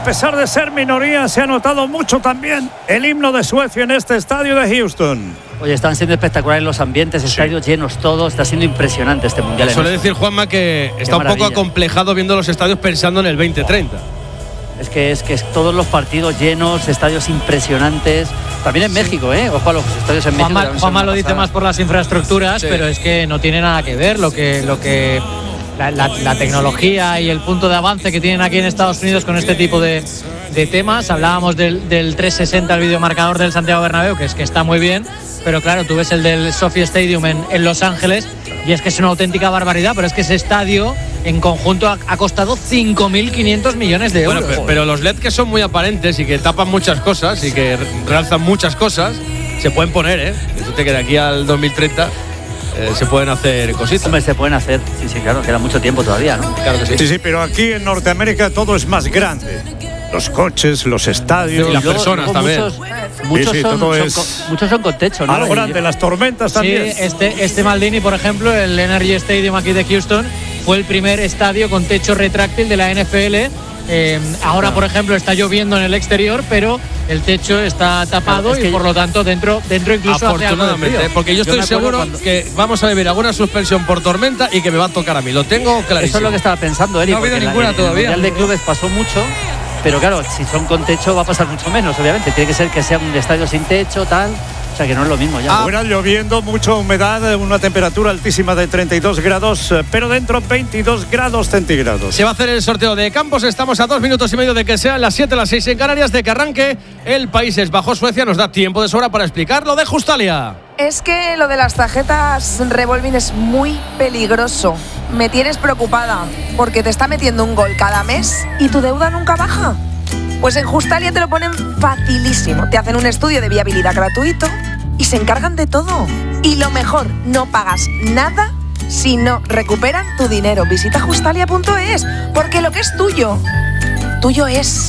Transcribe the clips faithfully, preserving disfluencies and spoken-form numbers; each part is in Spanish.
pesar de ser minoría, se ha notado mucho también el himno de Suecia en este estadio de Houston. Oye, están siendo espectaculares los ambientes, sí. Estadios llenos todos, está siendo impresionante este mundial. Suele decir Juanma que Qué está maravilla. un poco acomplejado viendo los estadios pensando en el veinte treinta. Es que es que es todos los partidos llenos, estadios impresionantes. También en sí. México, ¿eh? Ojo a los estadios en Juanma, México. Juanma lo dice más por las infraestructuras, sí. Pero es que no tiene nada que ver lo que lo que la, la, la tecnología y el punto de avance que tienen aquí en Estados Unidos con este tipo de, de temas. Hablábamos del, del trescientos sesenta, el videomarcador del Santiago Bernabéu, que es que está muy bien, pero claro, tú ves el del SoFi Stadium en, en Los Ángeles y es que es una auténtica barbaridad, pero es que ese estadio en conjunto ha, ha costado cinco mil quinientos millones de euros. Bueno, pero, pero los L E D que son muy aparentes y que tapan muchas cosas y que realzan muchas cosas, se pueden poner, ¿eh? Fíjate que de aquí al dos mil treinta eh, se pueden hacer cositas. Hombre, se pueden hacer, sí, sí, claro, queda mucho tiempo todavía, ¿no? Claro que sí. Sí, sí, pero aquí en Norteamérica todo es más grande. Los coches, los estadios, y las luego, personas luego también. Muchos, muchos, sí, sí, son, todo son es con, muchos son con techo, ¿no? A lo grande, las tormentas también. Sí, este, este Maldini, por ejemplo, el Energy Stadium aquí de Houston, fue el primer estadio con techo retráctil de la N F L. Eh, ahora, por ejemplo, está lloviendo en el exterior, pero el techo está tapado, claro, es que y por lo tanto dentro, dentro incluso hace algo de frío. Porque yo estoy yo seguro cuando... que vamos a vivir alguna suspensión por tormenta y que me va a tocar a mí. Lo tengo clarísimo. Eso es lo que estaba pensando, Eri. No ha habido ninguna la, todavía. El Mundial de Clubes pasó mucho, pero claro, si son con techo va a pasar mucho menos, obviamente. Tiene que ser que sea un estadio sin techo, tal. O sea que no es lo mismo ya. Afuera lloviendo, mucha humedad, una temperatura altísima de treinta y dos grados, pero dentro veintidós grados centígrados. Se va a hacer el sorteo de campos. Estamos a dos minutos y medio de que sean las siete, las seis en Canarias, de que arranque el Países Bajos-Suecia. Nos da tiempo de sobra para explicar lo de Justalia. Es que lo de las tarjetas revolving es muy peligroso. Me tienes preocupada porque te está metiendo un gol cada mes y tu deuda nunca baja. Pues en Justalia te lo ponen facilísimo. Te hacen un estudio de viabilidad gratuito y se encargan de todo. Y lo mejor, no pagas nada si no recuperan tu dinero. Visita justalia punto es, porque lo que es tuyo, tuyo es.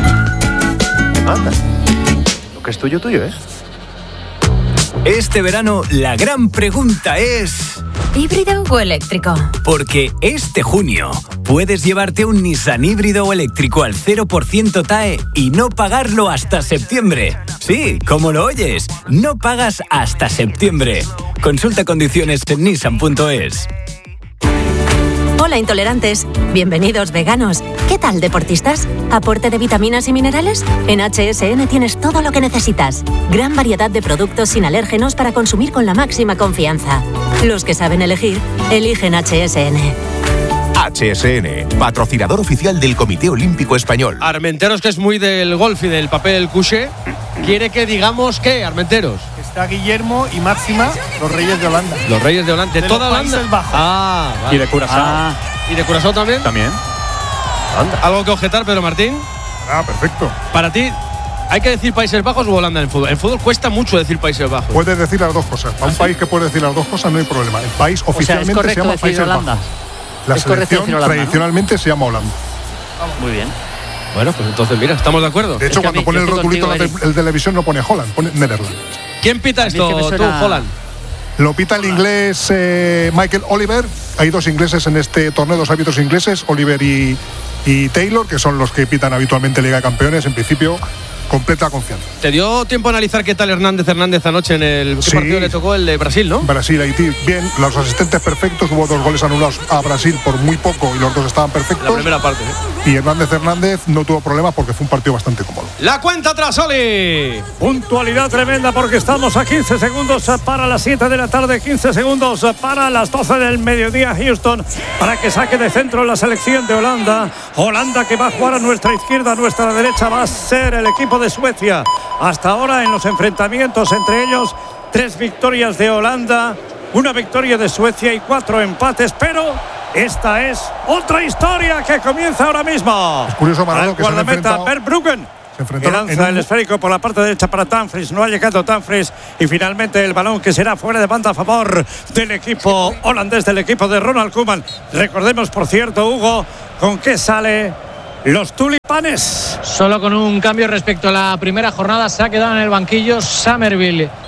Anda, lo que es tuyo, tuyo es. Este verano la gran pregunta es... ¿híbrido o eléctrico? Porque este junio puedes llevarte un Nissan híbrido o eléctrico al cero por ciento T A E y no pagarlo hasta septiembre. Sí, como lo oyes, no pagas hasta septiembre. Consulta condiciones en nissan punto es. Hola intolerantes, bienvenidos veganos. ¿Qué tal deportistas? ¿Aporte de vitaminas y minerales? En H S N tienes todo lo que necesitas. Gran variedad de productos sin alérgenos para consumir con la máxima confianza. Los que saben elegir, eligen H S N. H S N, patrocinador oficial del Comité Olímpico Español. Armenteros, que es muy del golf y del papel couché, quiere que digamos que, Armenteros. Está Guillermo y Máxima, los Reyes de Holanda. Los Reyes de Holanda, de, de toda los Holanda. Países Bajos. Ah, vale. Y de Curazao. Ah, ¿y de Curazao también? También. Anda. ¿Algo que objetar, Pedro Martín? Ah, perfecto. Para ti, ¿hay que decir Países Bajos o Holanda en fútbol? En fútbol cuesta mucho decir Países Bajos. Puedes decir las dos cosas. Para un ¿Ah, sí? país que puede decir las dos cosas no hay problema. El país O sea, oficialmente ¿es se correcto llama decir Países Holanda? Bajos. La Es correcto selección decir Holanda, tradicionalmente ¿no? se llama Holanda. Muy bien. Bueno, pues entonces mira, estamos de acuerdo. De hecho, Es que a cuando mí- pone yo el estoy rotulito contigo, en la te- el televisión no pone Holland, pone Netherlands. ¿Quién pita A mí es esto, que me tú, suena- Holland? Lo pita el inglés eh, Michael Oliver. Hay dos ingleses en este torneo, dos árbitros ingleses, Oliver y, y Taylor, que son los que pitan habitualmente Liga de Campeones. En principio, completa confianza. ¿Te dio tiempo a analizar qué tal Hernández Hernández anoche en el ¿qué Sí. partido le tocó? El de Brasil, ¿no? Brasil-Haití, bien, los asistentes perfectos. Hubo dos goles anulados a Brasil por muy poco y los dos estaban perfectos. La primera parte, ¿eh? Y Hernández Hernández no tuvo problemas porque fue un partido bastante cómodo. La cuenta atrás, Oli. Puntualidad tremenda porque estamos a quince segundos para las siete de la tarde, quince segundos para las doce del mediodía. Houston, para que saque de centro la selección de Holanda. Holanda que va a jugar a nuestra izquierda, a nuestra derecha va a ser el equipo de Suecia. Hasta ahora en los enfrentamientos entre ellos, tres victorias de Holanda, una victoria de Suecia y cuatro empates, pero esta es otra historia que comienza ahora mismo. Es curioso, Manolo, Al que se han guardameta enfrentado- Verbruggen. Se Que enfrentaron en lanza un- el esférico por la parte derecha para Dumfries. No ha llegado Dumfries. Y finalmente el balón que será fuera de banda a favor del equipo holandés, del equipo de Ronald Koeman. Recordemos, por cierto, Hugo, con qué sale los tulipanes. Solo con un cambio respecto a la primera jornada, se ha quedado en el banquillo Summerville.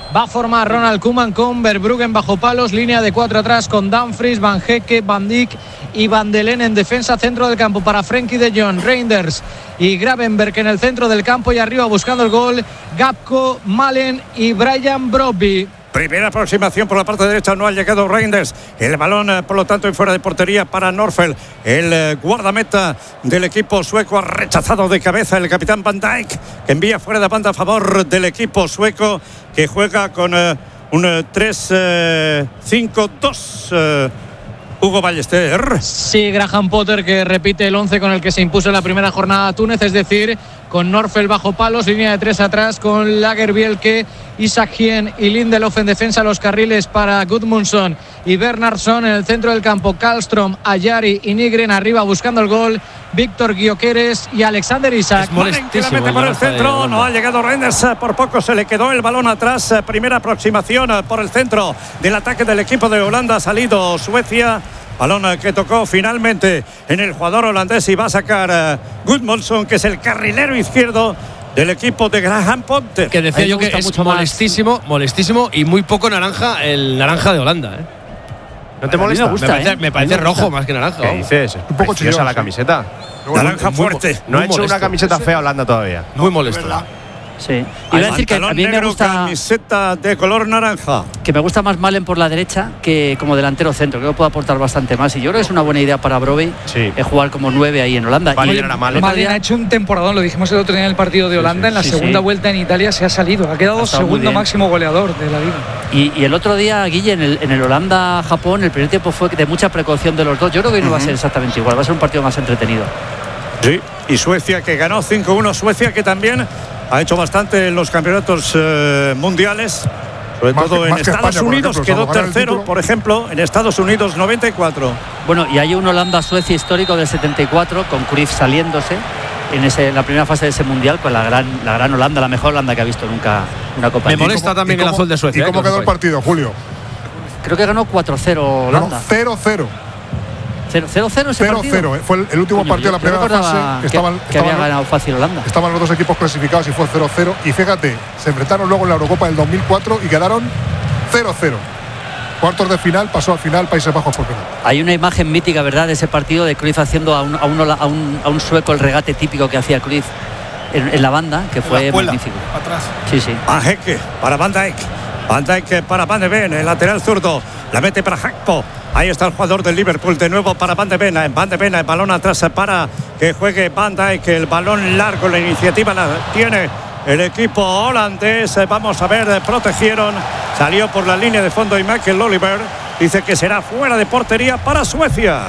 va a formar Ronald Koeman con Verbruggen bajo palos, línea de cuatro atrás con Dumfries, Van Hecke, Van Dijk y Van de Len en defensa, centro del campo para Frenkie de Jong, Reinders y Gravenberg en el centro del campo y arriba buscando el gol Gakpo, Malen y Brian Brobby. Primera aproximación por la parte derecha, no ha llegado Reinders. El balón, por lo tanto, en fuera de portería para Norfeld. El eh, guardameta del equipo sueco ha rechazado de cabeza el capitán Van Dijk, que envía fuera de banda a favor del equipo sueco, que juega con eh, un eh, tres cinco dos. Eh, Hugo Ballester. Sí, Graham Potter, que repite el once con el que se impuso en la primera jornada a Túnez, es decir, con Norfeld bajo palos, línea de tres atrás con Lagerbielke, Isaac Hien y Lindelof en defensa, los carriles para Gudmundsson y Bernhardsson en el centro del campo, Kallström, Ayari y Nygren arriba buscando el gol, Víctor Gyökeres y Alexander Isak. Es molestísimo el por el centro, de no ha llegado Reinders, por poco se le quedó el balón atrás. Primera aproximación por el centro del ataque del equipo de Holanda, ha salido Suecia. Balón que tocó finalmente en el jugador holandés y va a sacar uh, Gudmundsson, que es el carrilero izquierdo del equipo de Graham Potter. Que decía yo que es molestísimo, más. molestísimo y muy poco naranja el naranja de Holanda, ¿eh? ¿No te molesta? Me, gusta, me parece, ¿eh? me parece rojo gusta. más que naranja. ¿Qué dices? Un poco chillosa la camiseta. Naranja fuerte. Muy, no ha hecho molesto. Una camiseta fea Holanda todavía. Muy molesto. Sí. Iba a decir que a mí me gusta camiseta de color naranja. Que me gusta más Malen por la derecha que como delantero centro. Creo que puede aportar bastante más. Y yo creo que es una buena idea para Brobbey sí. eh, jugar como nueve ahí en Holanda. Vale, y Malen. Malen ha hecho un temporadón, lo dijimos el otro día en el partido de Holanda. Sí, sí. En la sí, segunda sí. vuelta en Italia se ha salido. Ha quedado ha segundo máximo goleador de la liga. Y, y el otro día, Guille, en el, en el Holanda-Japón, el primer tiempo fue de mucha precaución de los dos. Yo creo que no uh-huh. va a ser exactamente igual. Va a ser un partido más entretenido. Sí, y Suecia que ganó cinco uno. Suecia que también ha hecho bastante en los campeonatos eh, mundiales, sobre más todo que, en Estados España, Unidos, ejemplo, quedó tercero, por ejemplo, en Estados Unidos noventa y cuatro. Bueno, y hay un Holanda-Suecia histórico del setenta y cuatro, con Cruyff saliéndose en, ese, en la primera fase de ese mundial, con la gran, la gran Holanda, la mejor Holanda que ha visto nunca una Copa. Me molesta también el azul de Suecia. ¿Y cómo eh, quedó el partido, Julio? Creo que ganó cuatro cero Holanda. No, cero cero. cero cero ese partido. cero cero, fue el, el último Coño, partido de la primera fase. Que, estaban, que estaban, había ganado fácil Holanda. Estaban los dos equipos clasificados y fue cero cero. Y fíjate, se enfrentaron luego en la Eurocopa del dos mil cuatro y quedaron cero cero. Cuartos de final, pasó al final Países Bajos por penal. Hay una imagen mítica, ¿verdad?, de ese partido de Cruyff haciendo a un, a un, a un, a un sueco el regate típico que hacía Cruyff en, en la banda, que fue magnífico. Atrás. Sí, sí. Van Hecke para Van Dijk. Van Dijk para Van de Ven, el lateral zurdo. La mete para Gakpo. Ahí está el jugador del Liverpool, de nuevo para Van de Ven. Van de Ven, el balón atrás para que juegue Van Dijk. El balón largo, la iniciativa la tiene el equipo holandés. Vamos a ver, protegieron. Salió por la línea de fondo y Michael Oliver dice que será fuera de portería para Suecia.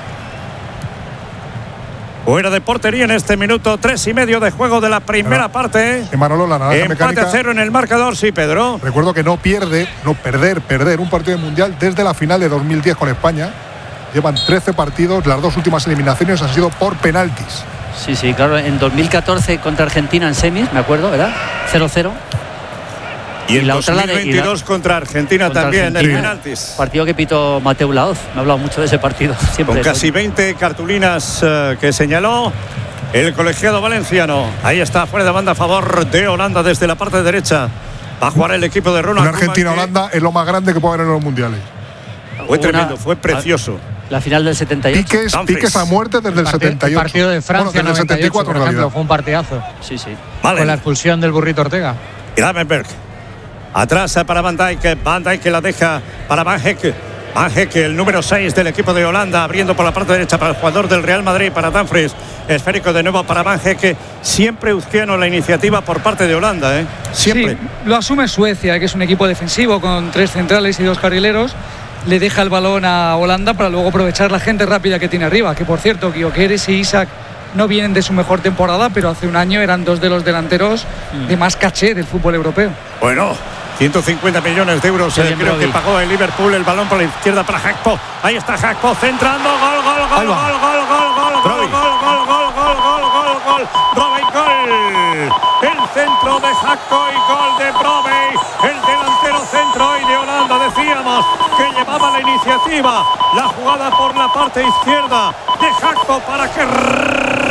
Fuera de portería en este minuto, tres y medio de juego de la primera no. parte. En Manolo, la naranja empate mecánica. a cero en el marcador, sí, Pedro. Recuerdo que no pierde, no perder, perder un partido de mundial desde la final de dos mil diez con España. Llevan trece partidos, las dos últimas eliminaciones han sido por penaltis. Sí, sí, claro, en dos mil catorce contra Argentina en semis, me acuerdo, ¿verdad? cero cero. Y, y en la dos mil veintidós otra la, contra Argentina contra también Argentina, en penaltis. Partido que pitó Mateu Laoz. Me ha hablado mucho de ese partido. Siempre con casi veinte cartulinas uh, que señaló el colegiado valenciano. Ahí está, fuera de banda a favor de Holanda desde la parte derecha. Va a jugar el equipo de Ronald. En Argentina-Holanda es lo más grande que puede haber en los mundiales. Fue tremendo, fue precioso. La final del setenta y ocho. Piques, piques a muerte desde el, el setenta y ocho. El partido de Francia bueno, desde el setenta y cuatro, por ejemplo, fue un partidazo. Sí, sí. Vale. Con la expulsión del burrito Ortega. Gravenberg. Atrás para Van Dijk. Van Dijk la deja para Van Hecke. Van Hecke, el número seis del equipo de Holanda, abriendo por la parte derecha para el jugador del Real Madrid, para Dumfries. Esférico de nuevo para Van Hecke. Siempre uzquiano la iniciativa por parte de Holanda, ¿eh? Siempre. Sí, lo asume Suecia, que es un equipo defensivo con tres centrales y dos carrileros. Le deja el balón a Holanda para luego aprovechar la gente rápida que tiene arriba. Que por cierto, Gyökeres y Isak no vienen de su mejor temporada, pero hace un año eran dos de los delanteros mm. de más caché del fútbol europeo. Bueno, ciento cincuenta millones de euros eh, creo que pagó el Liverpool. El balón por la izquierda para Gakpo. Ahí está Gakpo centrando. Gol, gol, gol, gol, gol, gol, gol, gol, gol, gol, gol, gol, gol, gol, gol. Brobbey, gol. El centro de Gakpo y gol de Brobbey. El delantero centro hoy de Holanda. Decíamos que llevaba la iniciativa. La jugada por la parte izquierda de Gakpo para que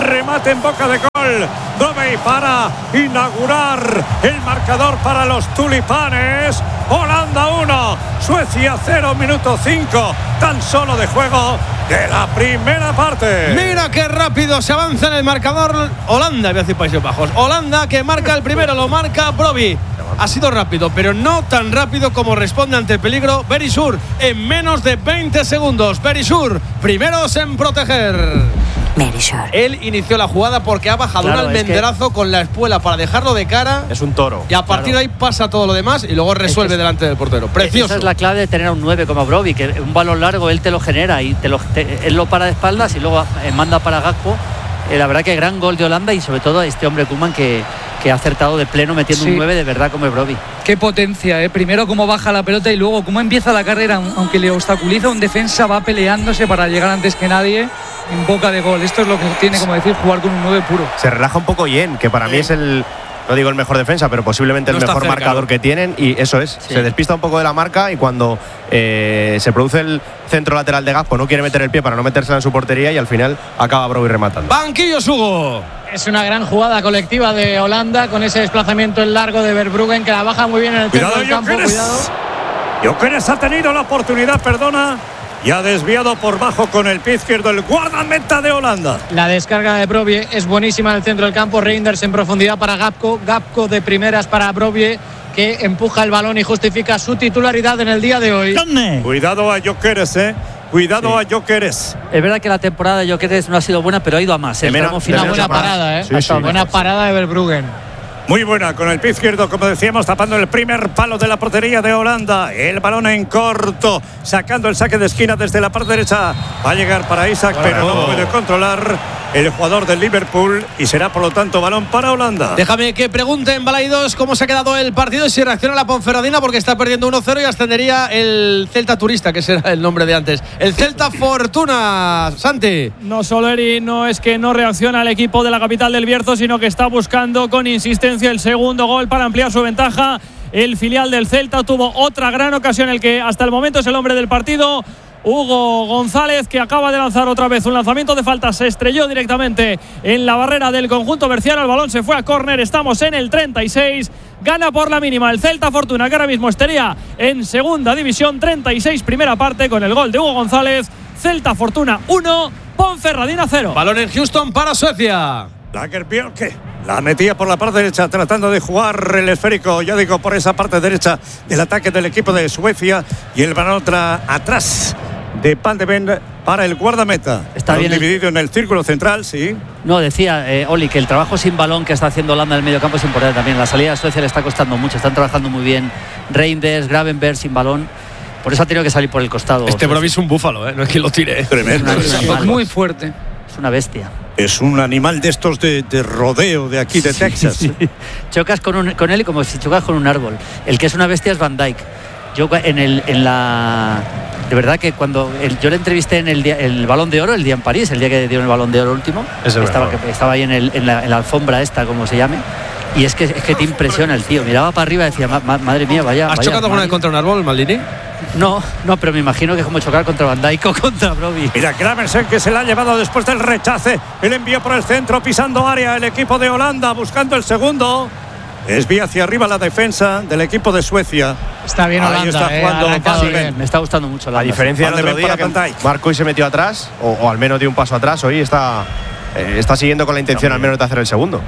remate en boca de gol. Brobbey para inaugurar el marcador para los tulipanes. Holanda uno, Suecia cero, minuto cinco, tan solo de juego de la primera parte. Mira qué rápido se avanza en el marcador Holanda, voy a decir Países Bajos. Holanda que marca el primero, lo marca Brobbey. Ha sido rápido, pero no tan rápido como responde ante el peligro Berisur en menos de veinte segundos. Berisur, primeros en proteger. Berisur. Él inició la jugada porque ha bajado Claro, un almenderazo que... con la espuela para dejarlo de cara. Es un toro. Y a partir Claro. de ahí pasa todo lo demás y luego resuelve es que delante del portero. Precioso. Esa es la clave de tener a un nueve como Brobbey, que un balón largo él te lo genera y te lo, te, él lo para de espaldas y luego eh, manda para Gakpo. Eh, la verdad que gran gol de Holanda y sobre todo este hombre Koeman que, que ha acertado de pleno metiendo Sí. un nueve de verdad como el Brobbey. Qué potencia, ¿eh? Primero cómo baja la pelota y luego cómo empieza la carrera, aunque le obstaculiza un defensa, va peleándose para llegar antes que nadie en boca de gol. Esto es lo que tiene, como decir, jugar con un nueve puro. Se relaja un poco Yen, que para mí es el, no digo el mejor defensa, pero posiblemente No el está mejor cerca, marcador ¿no? que tienen, y eso es, Sí. se despista un poco de la marca y cuando eh, se produce el centro lateral de Gakpo no quiere meter el pie para no metérsela en su portería y al final acaba Brobbey rematando. Banquillo Hugo. Es una gran jugada colectiva de Holanda con ese desplazamiento en largo de Verbruggen que la baja muy bien en el centro Cuidado, del campo. Gyökeres. Cuidado. Gyökeres ha tenido la oportunidad, perdona, y ha desviado por bajo con el pie izquierdo el guardameta de Holanda. La descarga de Brobbey es buenísima en el centro del campo. Reinders en profundidad para Gakpo. Gakpo de primeras para Brobbey, que empuja el balón y justifica su titularidad en el día de hoy. Cuidado a Gyökeres, eh. Cuidado sí. a Gyökeres. Es verdad que la temporada de Gyökeres no ha sido buena, pero ha ido a más. El tramo final, una buena parada, ¿eh? Sí, sí. Buena parada de Verbruggen. Muy buena, con el pie izquierdo, como decíamos, tapando el primer palo de la portería de Holanda. El balón en corto, sacando el saque de esquina desde la parte derecha. Va a llegar para Isaac, bueno, pero no puede controlar el jugador del Liverpool y será, por lo tanto, balón para Holanda. Déjame que pregunte en Balaidos cómo se ha quedado el partido y si reacciona la Ponferradina, porque está perdiendo uno cero y ascendería el Celta Turista, que será el nombre de antes. El Celta Fortuna, Santi. No solo Eri, no es que no reacciona el equipo de la capital del Bierzo, sino que está buscando con insistencia el segundo gol para ampliar su ventaja. El filial del Celta tuvo otra gran ocasión, el que hasta el momento es el hombre del partido, Hugo González, que acaba de lanzar otra vez un lanzamiento de falta, se estrelló directamente en la barrera del conjunto berciano, el balón se fue a córner, estamos en el treinta y seis, gana por la mínima el Celta Fortuna, que ahora mismo estaría en segunda división. Treinta y seis primera parte con el gol de Hugo González. Celta Fortuna uno, Ponferradina cero. Balón en Houston para Suecia. Lagerbielke la metía por la parte derecha, tratando de jugar el esférico, ya digo, por esa parte derecha del ataque del equipo de Suecia, y el balón otra atrás de Van de Ven para el guardameta. Está balón bien dividido el... en el círculo central, sí. No, decía eh, Oli que el trabajo sin balón que está haciendo Holanda en el medio campo es importante también. La salida de Suecia le está costando mucho, están trabajando muy bien Reinders, Gravenberg sin balón. Por eso ha tenido que salir por el costado. Este Brobbey es un búfalo, ¿eh? No es que lo tire. Tremendo. Es, es muy fuerte. Es una bestia. Es un animal de estos de, de rodeo de aquí de sí, Texas. Sí. Chocas con, un, con él como si chocas con un árbol. El que es una bestia es Van Dijk. Yo en, el, en la... De verdad que cuando el, yo le entrevisté en el, día, el Balón de Oro, el día en París, el día que dieron el Balón de Oro último, estaba, que, estaba ahí en, el, en, la, en la alfombra esta, como se llame, y es que, es que te impresiona el tío. Miraba para arriba y decía, ma, ma, madre mía, vaya... ¿Has vaya, chocado alguna vez contra un árbol, Maldini? No, no, pero me imagino que es como chocar contra Van Dijk o contra Brobbey. Mira, Gravenberg, que se la ha llevado después del rechace. El envío por el centro, pisando área el equipo de Holanda, buscando el segundo. Desvía hacia arriba la defensa del equipo de Suecia. Está bien Holanda, ahí está eh, jugando arrancado Van de Ven. bien. Me está gustando mucho la A diferencia del otro día, que marcó y se metió atrás, o, o al menos dio un paso atrás, hoy está, eh, está siguiendo con la intención al menos de hacer el segundo.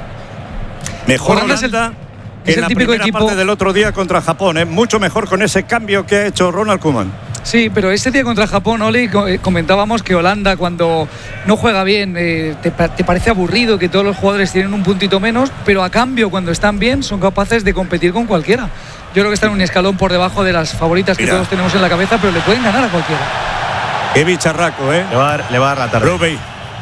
Mejor Holanda es el- Holanda que es en el la típico primera equipo- parte del otro día contra Japón, ¿eh? Mucho mejor con ese cambio que ha hecho Ronald Koeman. Sí, pero este día contra Japón, Oli, co- eh, comentábamos que Holanda, cuando no juega bien, eh, te, pa- te parece aburrido que todos los jugadores tienen un puntito menos, pero a cambio, cuando están bien, son capaces de competir con cualquiera. Yo creo que están un escalón por debajo de las favoritas que Mira. todos tenemos en la cabeza, pero le pueden ganar a cualquiera. Qué bicharraco, ¿eh? Le va a dar, le va a dar la tarde. Brobbey.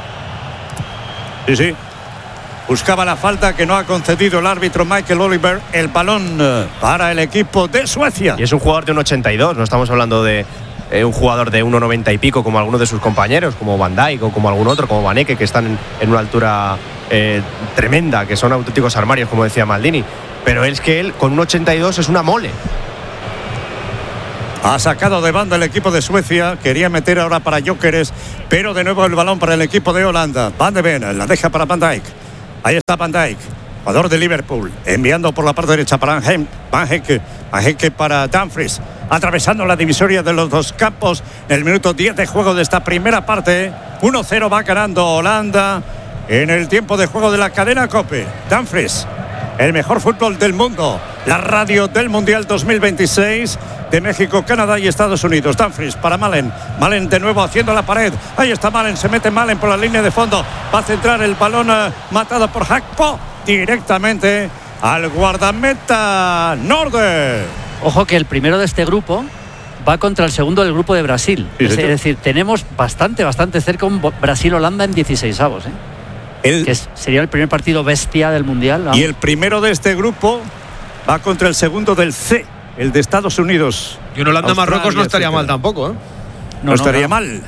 Sí, sí. Buscaba la falta que no ha concedido el árbitro Michael Oliver. El balón eh, para el equipo de Suecia. Y es un jugador de un ochenta y dos, no estamos hablando de eh, un jugador de uno noventa y pico como algunos de sus compañeros, como Van Dijk o como algún otro, como Vaneke, que están en, en una altura eh, tremenda, que son auténticos armarios, como decía Maldini. Pero es que él, con un ochenta y dos, es una mole. Ha sacado de banda el equipo de Suecia. Quería meter ahora para Gyökeres, pero de nuevo el balón para el equipo de Holanda. Van de Ven, la deja para Van Dijk. Ahí está Van Dijk, jugador de Liverpool, enviando por la parte derecha para Van Hecke. Van Hecke para Dumfries, atravesando la divisoria de los dos campos en el minuto diez de juego de esta primera parte. uno cero va ganando Holanda en el tiempo de juego de la cadena COPE. Dumfries, el mejor fútbol del mundo, la radio del Mundial dos mil veintiséis de México, Canadá y Estados Unidos. Dumfries para Malen. Malen de nuevo haciendo la pared. Ahí está Malen, se mete Malen por la línea de fondo. Va a centrar el balón uh, matado por Gakpo directamente al guardameta Norde. Ojo que el primero de este grupo va contra el segundo del grupo de Brasil. Sí, es, es decir, tenemos bastante, bastante cerca un Brasil-Holanda en dieciseisavos, ¿eh? El, que es, sería el primer partido bestia del Mundial. Vamos. Y el primero de este grupo va contra el segundo del C, el de Estados Unidos. Y un Holanda-Marruecos no estaría mal tampoco, ¿eh? No, no estaría no. mal.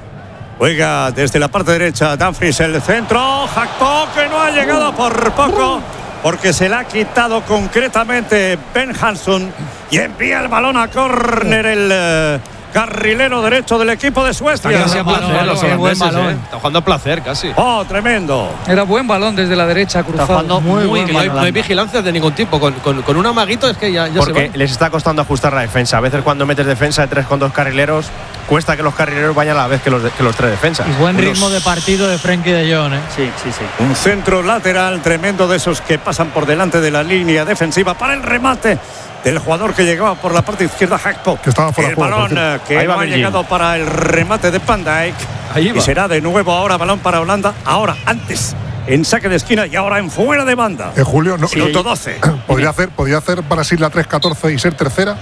Juega desde la parte derecha Dumfries, el centro. Gakpo, que no ha llegado por poco, porque se le ha quitado concretamente Ben Hanson y envía el balón a córner el uh, carrilero derecho del equipo de Suecia. Está placer, los holandeses, ¿eh? Está jugando a placer casi. Oh, tremendo. Era buen balón desde la derecha, cruzado. Está jugando muy, muy bien. No hay, no hay vigilancia de ningún tipo. Con, con, con un amaguito es que ya, ya porque se va. Les está costando ajustar la defensa. A veces cuando metes defensa de tres con dos carrileros, cuesta que los carrileros vayan a la vez que los, de, que los tres defensas. Y buen ritmo Unos... de partido de Frenkie de Jong, ¿eh? Sí, sí, sí. Un centro lateral tremendo de esos que pasan por delante de la línea defensiva para el remate del jugador que llegaba por la parte izquierda, Gakpo. Que estaba fuera el juego, balón que ahí no va ha llegado para el remate de Van Dijk. Ahí y será de nuevo ahora balón para Holanda. Ahora, antes, en saque de esquina y ahora en fuera de banda. En Julio, no, sí. Minuto doce. ¿Podría hacer, ¿Podría hacer Brasil la tres catorce y ser tercera?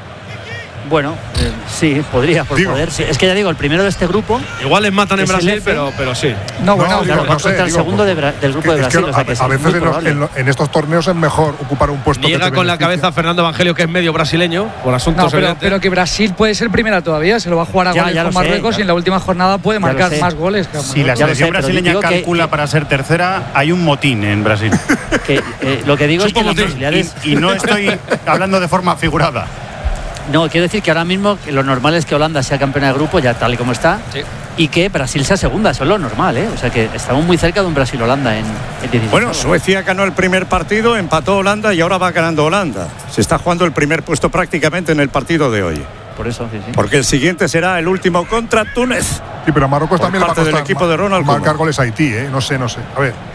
Bueno, eh, sí, podría, por digo, poder. Sí. Es que ya digo, el primero de este grupo. Igual les matan en Brasil, pero, pero sí. No, bueno, no, claro, digo, no sé, contra el digo, segundo de Bra- del grupo que, de Brasil. Es que o sea, a, que a veces en, los, en, lo, en estos torneos es mejor ocupar un puesto. Llega que con la beneficia. cabeza Fernando Evangelio, que es medio brasileño, por asuntos no, pero, pero que Brasil puede ser primera todavía. Se lo va a jugar a ya, goles ya con sé, Marruecos ya. y en la última jornada puede ya marcar más goles. Que si la selección sé, brasileña calcula que, para ser tercera, hay un motín en Brasil. Que, eh, lo que digo es que las posibilidades. Y, y no estoy hablando de forma figurada. No, quiero decir que ahora mismo lo normal es que Holanda sea campeona de grupo, ya tal y como está, sí. Y que Brasil sea segunda, eso es lo normal, ¿eh? O sea que estamos muy cerca de un Brasil-Holanda en, en dieciséis. Bueno, Suecia ganó el primer partido, empató Holanda y ahora va ganando Holanda. Se está jugando el primer puesto prácticamente en el partido de hoy. Por eso, sí, sí. Porque el siguiente será el último contra Túnez. Sí, pero a Marruecos también le va a costar del equipo de Ronald marcar Koeman. Goles a Haití, ¿eh? No sé, no sé. A ver.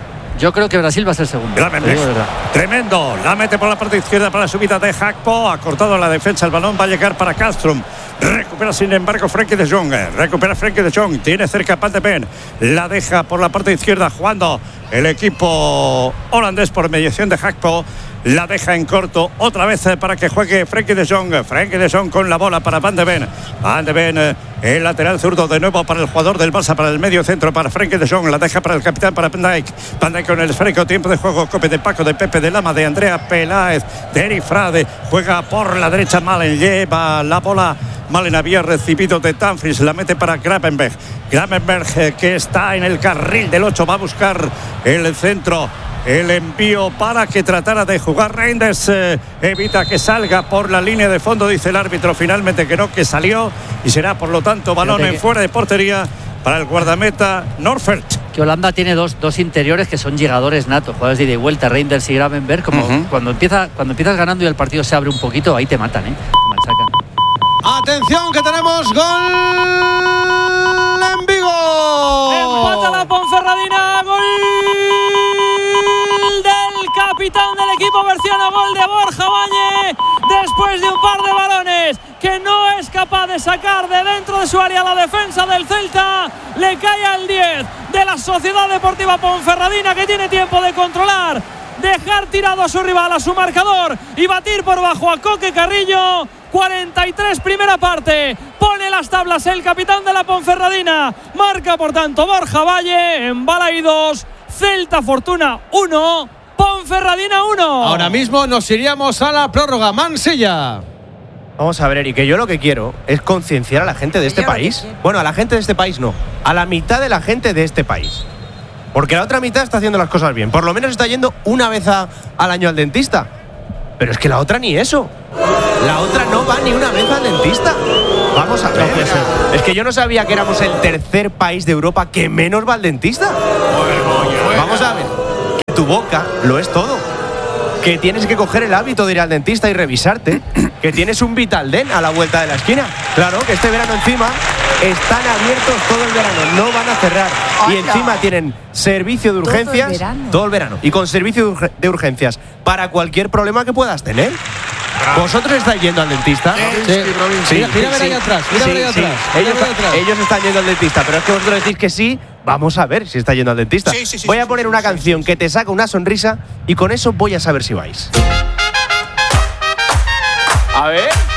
Yo creo que Brasil va a ser segundo. Tremendo. La mete por la parte izquierda para la subida de Gakpo. Ha cortado la defensa. El balón va a llegar para Kallström. Recupera sin embargo Frenkie de Jong. Recupera Frenkie de Jong. Tiene cerca Van de Ven. La deja por la parte izquierda jugando el equipo holandés por mediación de Gakpo. La deja en corto otra vez para que juegue Frenkie de Jong. Frenkie de Jong con la bola para Van de Ven. Van de Ven, el lateral zurdo de nuevo para el jugador del Barça, para el medio centro, para Frenkie de Jong. La deja para el capitán, para Van Dijk. Van Dijk con el esférico, tiempo de juego. Cope de Paco, de Pepe, de Lama, de Andrea Peláez, de Eri Frade. Juega por la derecha Malen, lleva la bola. Malen había recibido de Dumfries, la mete para Gravenberch. Gravenberch que está en el carril del ocho, va a buscar el centro. El envío para que tratara de jugar Reinders, eh, evita que salga por la línea de fondo, dice el árbitro finalmente que no, que salió, y será por lo tanto balón en fuera de portería para el guardameta Norfelt. Que Holanda tiene dos, dos interiores que son llegadores natos, jugadores de ida y vuelta, Reinders y Gravenberch, como uh-huh. cuando, empieza, cuando empiezas ganando y el partido se abre un poquito, ahí te matan, ¿eh? Machacan. Atención que tenemos gol en Vigo. Empata la Ponferradina, gol del capitán del equipo berciano, gol de Borja Valle, después de un par de balones que no es capaz de sacar de dentro de su área la defensa del Celta. Le cae al diez de la Sociedad Deportiva Ponferradina, que tiene tiempo de controlar, dejar tirado a su rival, a su marcador, y batir por bajo a Coque Carrillo. cuarenta y tres primera parte, pone las tablas el capitán de la Ponferradina, marca por tanto Borja Valle. En Balaidos, Celta Fortuna uno, Ponferradina uno. Ahora mismo nos iríamos a la prórroga. Mansilla. Vamos a ver, Eric, que yo lo que quiero es concienciar a la gente de este país. Bueno, a la gente de este país no, a la mitad de la gente de este país. Porque la otra mitad está haciendo las cosas bien. Por lo menos está yendo una vez a, al año al dentista. Pero es que la otra ni eso. La otra no va ni una vez al dentista. Vamos a ver. No puede ser. Es que yo no sabía que éramos el tercer país de Europa que menos va al dentista. Vamos a ver. Que tu boca lo es todo. Que tienes que coger el hábito de ir al dentista y revisarte. Que tienes un Vitaldent a la vuelta de la esquina. Claro, que este verano encima están abiertos todo el verano, no van a cerrar. Y encima tienen servicio de urgencias Todo el verano. todo el verano. Y con servicio de urge- de urgencias para cualquier problema que puedas tener. ¿Vosotros estáis yendo al dentista? Sí. Mira, mira a ver ahí atrás, mira a ver ahí sí. atrás, mira Ellos, a ver ahí atrás. ellos están yendo al dentista, pero es que vosotros decís que sí. Vamos a ver si está yendo al dentista. Sí, sí, sí, voy sí, a poner sí, una sí, canción sí, sí. que te saca una sonrisa y con eso voy a saber si vais. A ver.